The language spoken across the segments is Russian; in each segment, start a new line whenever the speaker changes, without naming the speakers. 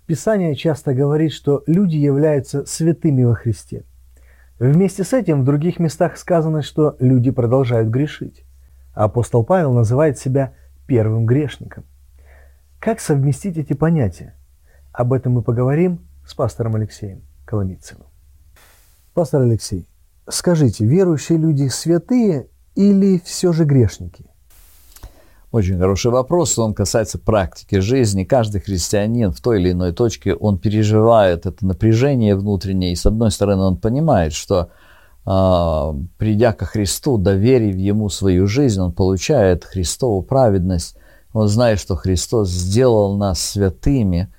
Писание часто говорит, что люди являются святыми во Христе. Вместе с этим в других местах сказано, что люди продолжают грешить. А апостол Павел называет себя первым грешником. Как совместить эти понятия? Об этом мы поговорим с пастором Алексеем Коломийцевым. Пастор Алексей, скажите, верующие люди святые или все же грешники?
Очень хороший вопрос, он касается практики жизни. Каждый христианин в той или иной точке, он переживает это напряжение внутреннее, и с одной стороны он понимает, что придя ко Христу, доверив Ему свою жизнь, он получает Христову праведность, он знает, что Христос сделал нас святыми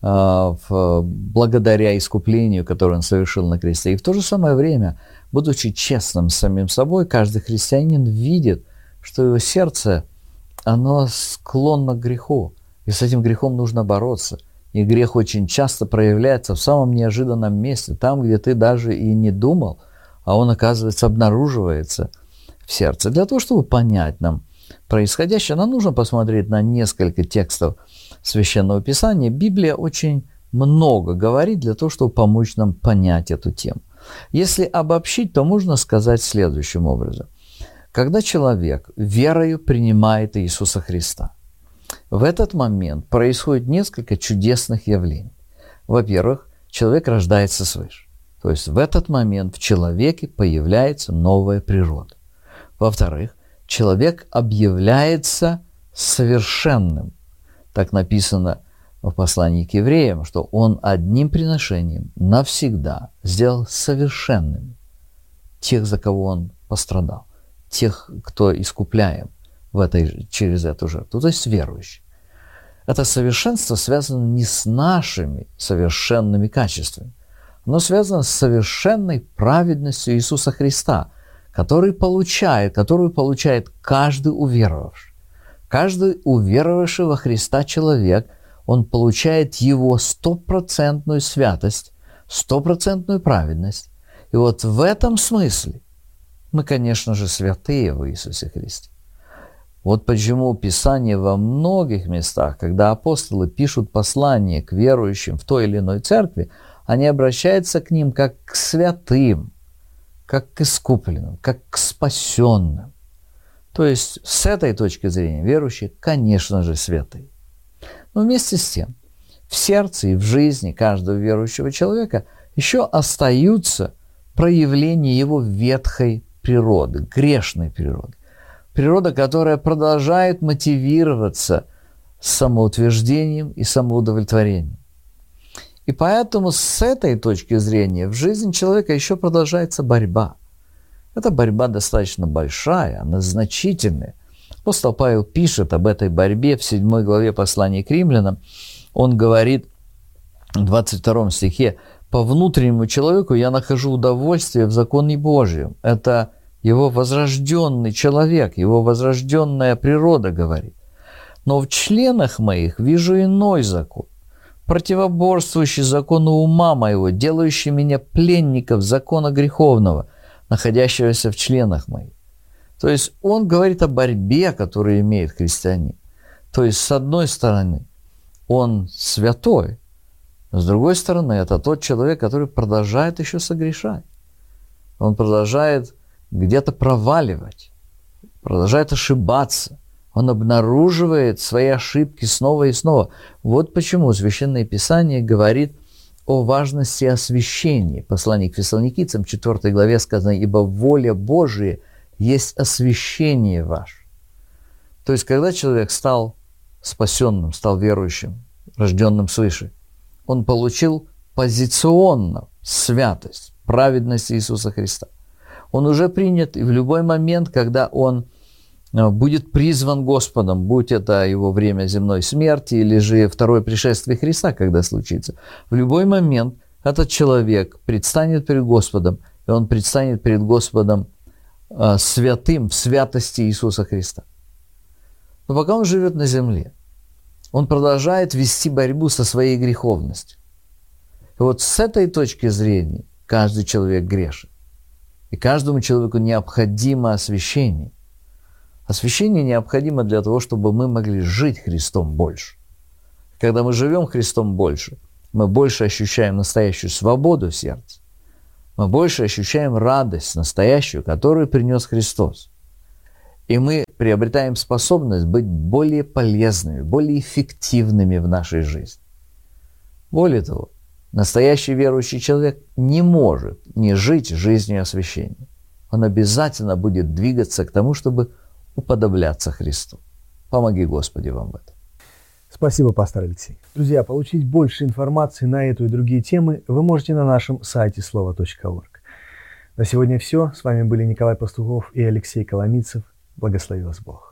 благодаря искуплению, которое Он совершил на кресте. И в то же самое время, будучи честным с самим собой, каждый христианин видит, что его сердце оно склонно к греху, и с этим грехом нужно бороться. И грех очень часто проявляется в самом неожиданном месте, там, где ты даже и не думал, а он, оказывается, обнаруживается в сердце. Для того, чтобы понять нам происходящее, нам нужно посмотреть на несколько текстов Священного Писания. Библия очень много говорит для того, чтобы помочь нам понять эту тему. Если обобщить, то можно сказать следующим образом. Когда человек верою принимает Иисуса Христа, в этот момент происходит несколько чудесных явлений. Во-первых, человек рождается свыше. То есть в этот момент в человеке появляется новая природа. Во-вторых, человек объявляется совершенным. Так написано в послании к евреям, что он одним приношением навсегда сделал совершенными тех, за кого он пострадал. Тех, кто искупляем через эту жертву, то есть верующих. Это совершенство связано не с нашими совершенными качествами, но связано с совершенной праведностью Иисуса Христа, которую получает каждый уверовавший. Каждый уверовавший во Христа человек, он получает Его стопроцентную святость, стопроцентную праведность. И вот в этом смысле мы, конечно же, святые в Иисусе Христе. Вот почему Писание во многих местах, когда апостолы пишут послание к верующим в той или иной церкви, они обращаются к ним как к святым, как к искупленным, как к спасенным. То есть с этой точки зрения верующие, конечно же, святые. Но вместе с тем, в сердце и в жизни каждого верующего человека еще остаются проявления его ветхой природы, грешной природы. Природа, которая продолжает мотивироваться самоутверждением и самоудовлетворением. И поэтому с этой точки зрения в жизни человека еще продолжается борьба. Эта борьба достаточно большая, она значительная. Апостол Павел пишет об этой борьбе в 7 главе послания к римлянам. Он говорит в 22 стихе: «По внутреннему человеку я нахожу удовольствие в законе Божьем». Это его возрожденный человек, его возрожденная природа говорит. «Но в членах моих вижу иной закон, противоборствующий закону ума моего, делающий меня пленником закона греховного, находящегося в членах моих». То есть он говорит о борьбе, которую имеет христианин. То есть, с одной стороны, он святой, с другой стороны, это тот человек, который продолжает еще согрешать. Он продолжает где-то проваливать, продолжает ошибаться. Он обнаруживает свои ошибки снова и снова. Вот почему Священное Писание говорит о важности освящения. Послание к Фессалоникийцам, 4 главе сказано: «Ибо воля Божия есть освящение ваше». То есть, когда человек стал спасенным, стал верующим, рожденным свыше, он получил позиционно святость, праведность Иисуса Христа. Он уже принят, и в любой момент, когда он будет призван Господом, будь это его время земной смерти или же второе пришествие Христа, когда случится, в любой момент этот человек предстанет перед Господом, и он предстанет перед Господом святым в святости Иисуса Христа. Но пока он живет на земле, он продолжает вести борьбу со своей греховностью. И вот с этой точки зрения каждый человек грешен. И каждому человеку необходимо освящение. Освящение необходимо для того, чтобы мы могли жить Христом больше. Когда мы живем Христом больше, Мы больше ощущаем настоящую свободу в сердце. Мы больше ощущаем радость настоящую, которую принес Христос. И мы приобретаем способность быть более полезными, более эффективными в нашей жизни. Более того, настоящий верующий человек не может не жить жизнью освящения. Он обязательно будет двигаться к тому, чтобы уподобляться Христу. Помоги, Господи, вам в этом.
Спасибо, пастор Алексей. Друзья, получить больше информации на эту и другие темы вы можете на нашем сайте слово.орг. На сегодня все. С вами были Николай Пастухов и Алексей Коломийцев. Благослови вас Бог.